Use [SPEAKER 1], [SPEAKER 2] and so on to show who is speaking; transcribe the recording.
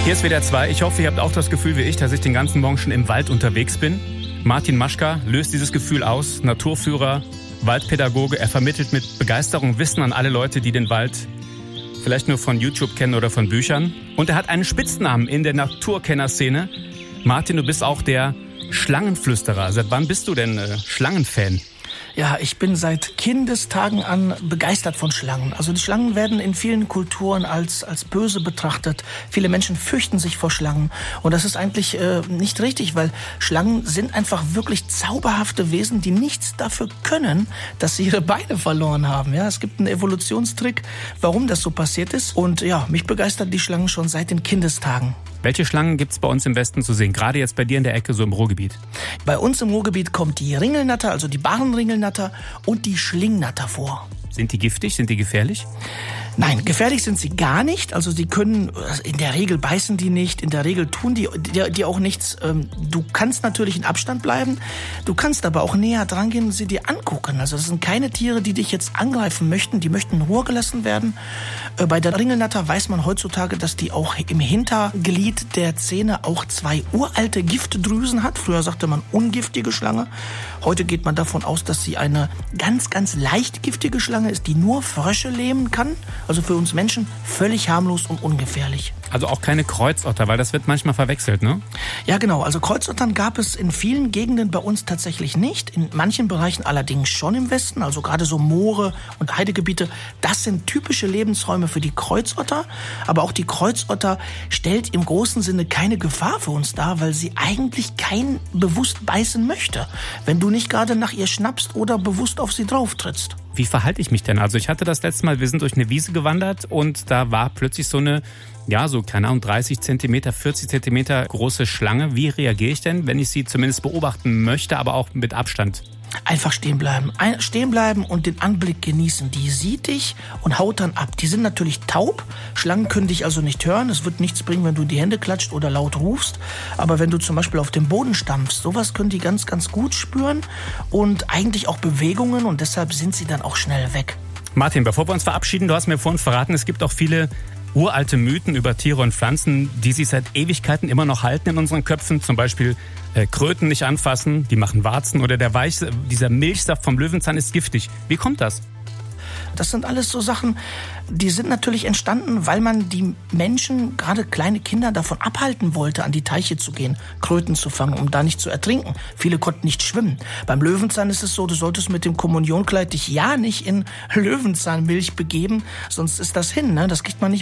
[SPEAKER 1] Hier ist WDR 2. Ich hoffe, ihr habt auch das Gefühl wie ich, dass ich den ganzen Morgen schon im Wald unterwegs bin. Martin Maschka löst dieses Gefühl aus. Naturführer, Waldpädagoge. Er vermittelt mit Begeisterung Wissen an alle Leute, die den Wald vielleicht nur von YouTube kennen oder von Büchern. Und er hat einen Spitznamen in der Naturkennerszene. Martin, du bist auch der Schlangenflüsterer. Seit wann bist du denn Schlangenfan?
[SPEAKER 2] Ja, ich bin seit Kindestagen an begeistert von Schlangen. Also die Schlangen werden in vielen Kulturen als böse betrachtet. Viele Menschen fürchten sich vor Schlangen. Und das ist eigentlich nicht richtig, weil Schlangen sind einfach wirklich zauberhafte Wesen, die nichts dafür können, dass sie ihre Beine verloren haben. Ja, es gibt einen Evolutionstrick, warum das so passiert ist. Und ja, mich begeistert die Schlangen schon seit den Kindestagen.
[SPEAKER 1] Welche Schlangen gibt's bei uns im Westen zu sehen? Gerade jetzt bei dir in der Ecke, so im Ruhrgebiet.
[SPEAKER 2] Bei uns im Ruhrgebiet kommt die Ringelnatter, also die Barrenringelnatter und die Schlingnatter vor.
[SPEAKER 1] Sind die giftig? Sind die gefährlich?
[SPEAKER 2] Nein, gefährlich sind sie gar nicht. Also sie können, in der Regel beißen die nicht, in der Regel tun die auch nichts. Du kannst natürlich in Abstand bleiben, du kannst aber auch näher dran gehen und sie dir angucken. Also das sind keine Tiere, die dich jetzt angreifen möchten, die möchten in Ruhe gelassen werden. Bei der Ringelnatter weiß man heutzutage, dass die auch im Hinterglied der Zähne auch 2 uralte Giftdrüsen hat. Früher sagte man ungiftige Schlange. Heute geht man davon aus, dass sie eine ganz, ganz leicht giftige Schlange ist, die nur Frösche lähmen kann. Also für uns Menschen völlig harmlos und ungefährlich.
[SPEAKER 1] Also auch keine Kreuzotter, weil das wird manchmal verwechselt, ne?
[SPEAKER 2] Ja, genau. Also Kreuzottern gab es in vielen Gegenden bei uns tatsächlich nicht. In manchen Bereichen allerdings schon im Westen. Also gerade so Moore und Heidegebiete. Das sind typische Lebensräume für die Kreuzotter. Aber auch die Kreuzotter stellt im großen Sinne keine Gefahr für uns dar, weil sie eigentlich keinen bewusst beißen möchte, wenn du nicht gerade nach ihr schnappst oder bewusst auf sie drauf trittst.
[SPEAKER 1] Wie verhalte ich mich denn? Also ich hatte das letzte Mal, wir sind durch eine Wiese gewandert und da war plötzlich so eine, ja so, keine Ahnung, 30 Zentimeter, 40 Zentimeter große Schlange. Wie reagiere ich denn, wenn ich sie zumindest beobachten möchte, aber auch mit Abstand?
[SPEAKER 2] Einfach stehen bleiben. Stehen bleiben und den Anblick genießen. Die sieht dich und haut dann ab. Die sind natürlich taub. Schlangen können dich also nicht hören. Es wird nichts bringen, wenn du die Hände klatscht oder laut rufst. Aber wenn du zum Beispiel auf dem Boden stampfst, sowas können die ganz, ganz gut spüren. Und eigentlich auch Bewegungen und deshalb sind sie dann auch schnell weg.
[SPEAKER 1] Martin, bevor wir uns verabschieden, du hast mir vorhin verraten, es gibt auch viele uralte Mythen über Tiere und Pflanzen, die sich seit Ewigkeiten immer noch halten in unseren Köpfen. Zum Beispiel Kröten nicht anfassen, die machen Warzen oder dieser Milchsaft vom Löwenzahn ist giftig. Wie kommt das?
[SPEAKER 2] Das sind alles so Sachen, die sind natürlich entstanden, weil man die Menschen, gerade kleine Kinder, davon abhalten wollte, an die Teiche zu gehen, Kröten zu fangen, um da nicht zu ertrinken. Viele konnten nicht schwimmen. Beim Löwenzahn ist es so, du solltest mit dem Kommunionkleid dich ja nicht in Löwenzahnmilch begeben, sonst ist das hin, ne? Das kriegt man nicht